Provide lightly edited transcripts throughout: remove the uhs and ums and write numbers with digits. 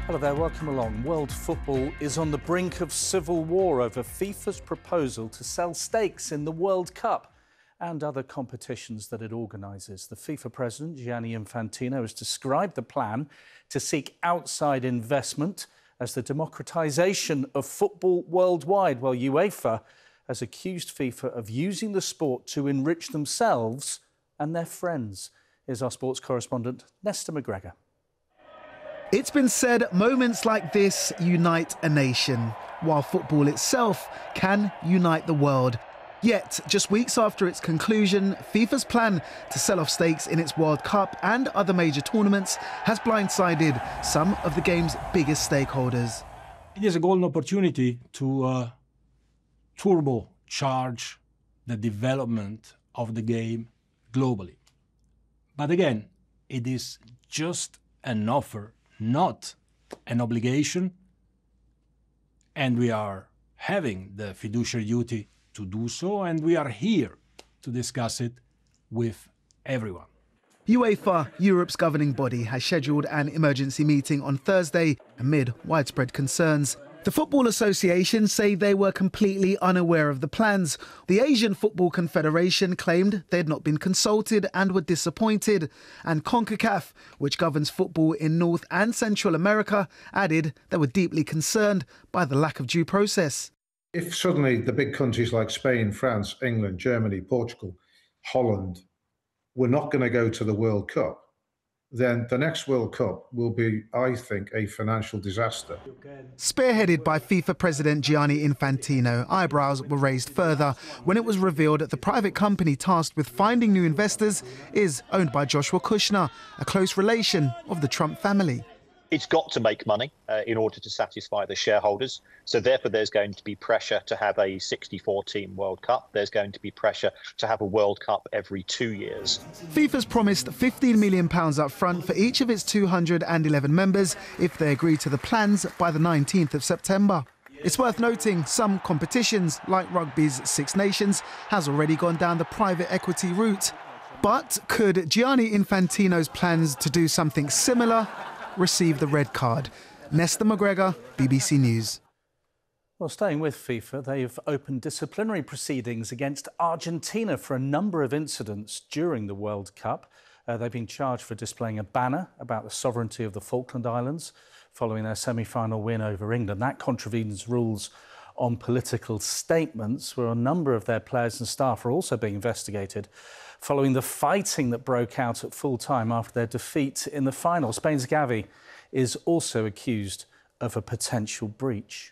Hello there, welcome along. World football is on the brink of civil war over FIFA's proposal to sell stakes in the World Cup and other competitions that it organises. The FIFA president, Gianni Infantino, has described the plan to seek outside investment as the democratisation of football worldwide, while UEFA has accused FIFA of using the sport to enrich themselves and their friends. Here's our sports correspondent, Nesta McGregor. It's been said moments like this unite a nation, while football itself can unite the world. Yet, just weeks after its conclusion, FIFA's plan to sell off stakes in its World Cup and other major tournaments has blindsided some of the game's biggest stakeholders. It is a golden opportunity to turbocharge the development of the game globally. But again, it is just an offer, not an obligation, and we are having the fiduciary duty to do so, and we are here to discuss it with everyone. UEFA, Europe's governing body, has scheduled an emergency meeting on Thursday amid widespread concerns. The Football Association say they were completely unaware of the plans. The Asian Football Confederation claimed they had not been consulted and were disappointed. And CONCACAF, which governs football in North and Central America, added they were deeply concerned by the lack of due process. If suddenly the big countries like Spain, France, England, Germany, Portugal, Holland were not going to go to the World Cup, then the next World Cup will be, I think, a financial disaster. Spearheaded by FIFA President Gianni Infantino, eyebrows were raised further when it was revealed that the private company tasked with finding new investors is owned by Joshua Kushner, a close relation of the Trump family. It's got to make money in order to satisfy the shareholders. So therefore, there's going to be pressure to have a 64-team World Cup. There's going to be pressure to have a World Cup every 2 years. FIFA's promised £15 million up front for each of its 211 members if they agree to the plans by the 19th of September. It's worth noting some competitions, like rugby's Six Nations, has already gone down the private equity route. But could Gianni Infantino's plans to do something similar receive the red card? Nesta McGregor, BBC News. Well, staying with FIFA, they've opened disciplinary proceedings against Argentina for a number of incidents during the World Cup. They've been charged for displaying a banner about the sovereignty of the Falkland Islands following their semi-final win over England. That contravenes rules on political statements, where a number of their players and staff are also being investigated following the fighting that broke out at full time after their defeat in the final. Spain's Gavi is also accused of a potential breach.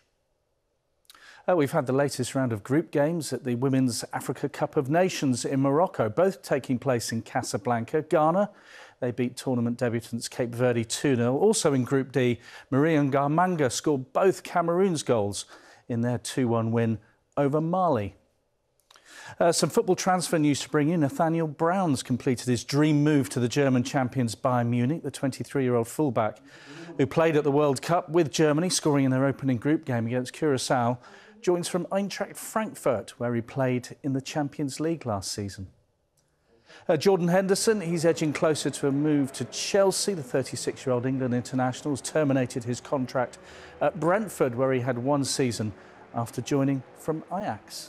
We've had the latest round of group games at the Women's Africa Cup of Nations in Morocco, both taking place in Casablanca. Ghana, they beat tournament debutants Cape Verde 2-0. Also in Group D, Maria Ngamanga scored both Cameroon's goals in their 2-1 win over Mali. Some football transfer news to bring you. Nathaniel Brown's completed his dream move to the German champions Bayern Munich. The 23-year-old fullback, who played at the World Cup with Germany, scoring in their opening group game against Curaçao, joins from Eintracht Frankfurt, where he played in the Champions League last season. Jordan Henderson, he's edging closer to a move to Chelsea. The 36-year-old England international has terminated his contract at Brentford, where he had one season after joining from Ajax.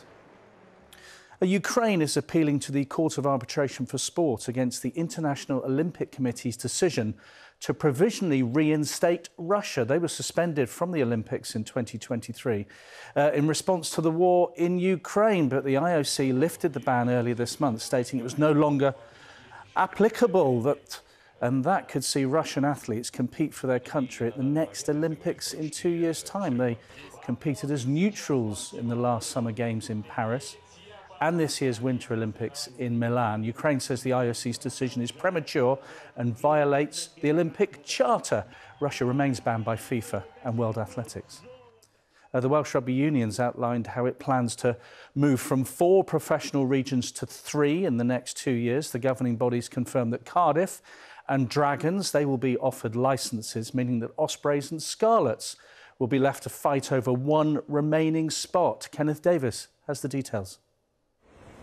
Ukraine is appealing to the Court of Arbitration for Sport against the International Olympic Committee's decision to provisionally reinstate Russia. They were suspended from the Olympics in 2023 in response to the war in Ukraine, but the IOC lifted the ban earlier this month, stating it was no longer applicable, and that could see Russian athletes compete for their country at the next Olympics in 2 years' time. They competed as neutrals in the last Summer Games in Paris and this year's Winter Olympics in Milan. Ukraine says the IOC's decision is premature and violates the Olympic Charter. Russia remains banned by FIFA and World Athletics. The Welsh Rugby Union's outlined how it plans to move from 4 professional regions to 3 in the next 2 years. The governing bodies confirmed that Cardiff and Dragons, they will be offered licences, meaning that Ospreys and Scarlets will be left to fight over one remaining spot. Kenneth Davis has the details.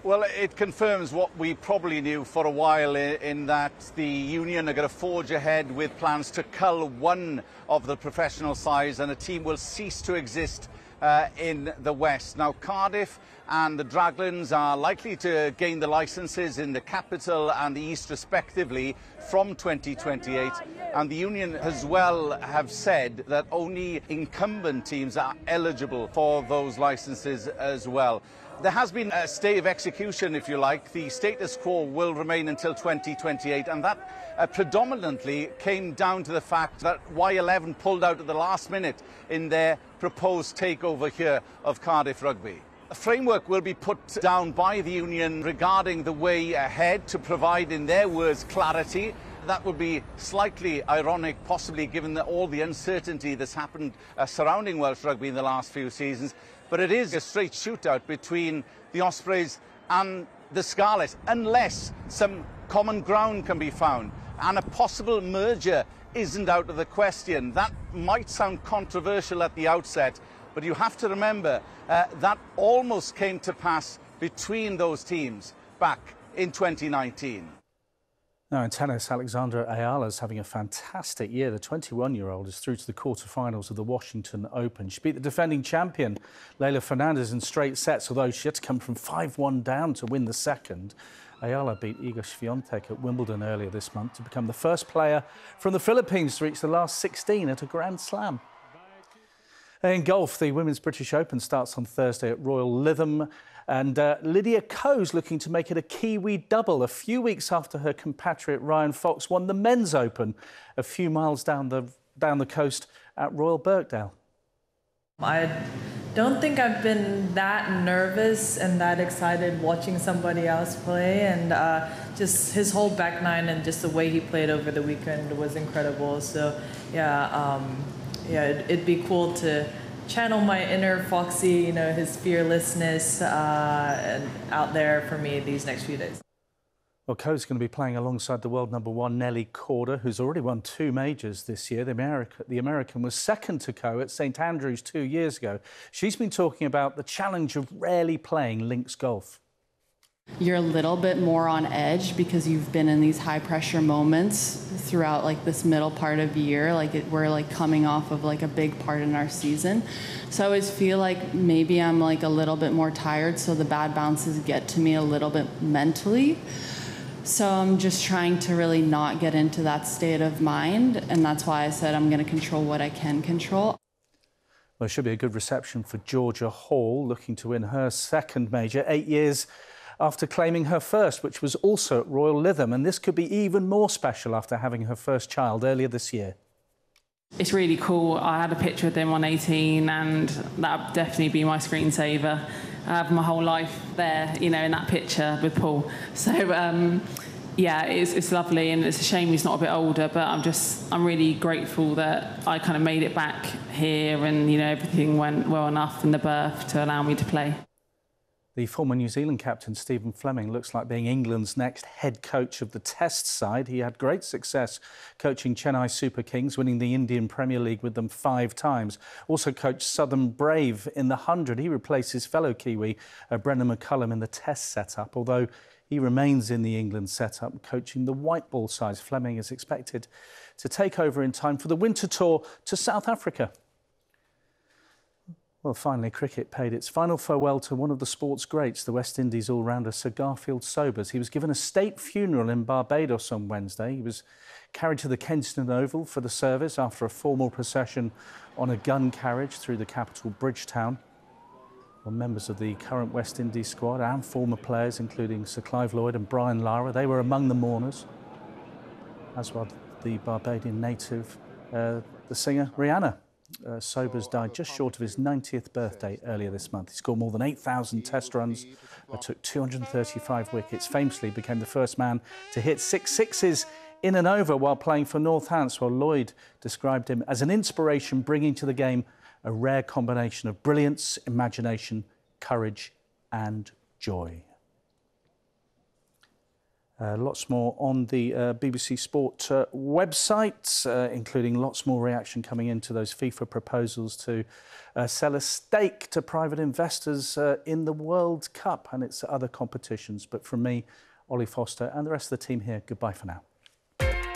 Well, it confirms what we probably knew for a while, in that the Union are going to forge ahead with plans to cull one of the professional sides, and a team will cease to exist in the West. Now, Cardiff and the Draglins are likely to gain the licences in the capital and the East respectively from 2028, and the Union as well have said that only incumbent teams are eligible for those licences as well. There has been a stay of execution, if you like. The status quo will remain until 2028, and that predominantly came down to the fact that Y11 pulled out at the last minute in their proposed takeover here of Cardiff Rugby. A framework will be put down by the Union regarding the way ahead to provide, in their words, clarity. That would be slightly ironic, possibly, given all the uncertainty that's happened surrounding Welsh rugby in the last few seasons. But it is a straight shootout between the Ospreys and the Scarlets, unless some common ground can be found. And a possible merger isn't out of the question. That might sound controversial at the outset, but you have to remember that almost came to pass between those teams back in 2019. Now in tennis, Alexandra Ayala is having a fantastic year. The 21-year-old is through to the quarterfinals of the Washington Open. She beat the defending champion, Leylah Fernandez, in straight sets, although she had to come from 5-1 down to win the second. Ayala beat Iga Swiatek at Wimbledon earlier this month to become the first player from the Philippines to reach the last 16 at a Grand Slam. In golf, the Women's British Open starts on Thursday at Royal Lytham, and Lydia Ko's looking to make it a Kiwi double a few weeks after her compatriot Ryan Fox won the Men's Open a few miles down the coast at Royal Birkdale. I don't think I've been that nervous and that excited watching somebody else play, and just his whole back nine and just the way he played over the weekend was incredible. So yeah, it'd be cool to channel my inner Foxy, you know, his fearlessness out there for me these next few days. Well, Ko's going to be playing alongside the world #1 Nelly Korda, who's already won 2 majors this year. The American was second to Ko at St Andrews 2 years ago. She's been talking about the challenge of rarely playing links golf. You're a little bit more on edge because you've been in these high pressure moments throughout like this middle part of the year. We're like coming off of like a big part in our season. So I always feel like maybe I'm like a little bit more tired, so the bad bounces get to me a little bit mentally. So I'm just trying to really not get into that state of mind, and that's why I said I'm going to control what I can control. Well, it should be a good reception for Georgia Hall, looking to win her second major 8 years after claiming her first, which was also at Royal Lytham, and this could be even more special after having her first child earlier this year. It's really cool. I had a picture of them on 18, and that would definitely be my screensaver. I have my whole life there, you know, in that picture with Paul. So, yeah, it's lovely, and it's a shame he's not a bit older, but I'm really grateful that I kind of made it back here, and, you know, everything went well enough in the birth to allow me to play. The former New Zealand captain, Stephen Fleming, looks like being England's next head coach of the Test side. He had great success coaching Chennai Super Kings, winning the Indian Premier League with them 5 times. Also coached Southern Brave in the 100. He replaces fellow Kiwi Brendan McCullum in the Test setup, although he remains in the England setup, coaching the white ball sides. Fleming is expected to take over in time for the winter tour to South Africa. Well, finally, cricket paid its final farewell to one of the sport's greats, the West Indies all-rounder Sir Garfield Sobers. He was given a state funeral in Barbados on Wednesday. He was carried to the Kensington Oval for the service after a formal procession on a gun carriage through the capital, Bridgetown. Well, members of the current West Indies squad and former players, including Sir Clive Lloyd and Brian Lara, they were among the mourners, as well the Barbadian native, the singer Rihanna. Sobers died just short of his 90th birthday earlier this month. He scored more than 8,000 test runs, took 235 wickets, famously became the first man to hit 6 sixes in an over while playing for Northants. Well, Lloyd described him as an inspiration, bringing to the game a rare combination of brilliance, imagination, courage and joy. Lots more on the BBC Sport website, including lots more reaction coming into those FIFA proposals to sell a stake to private investors in the World Cup and its other competitions. But from me, Ollie Foster, and the rest of the team here, goodbye for now.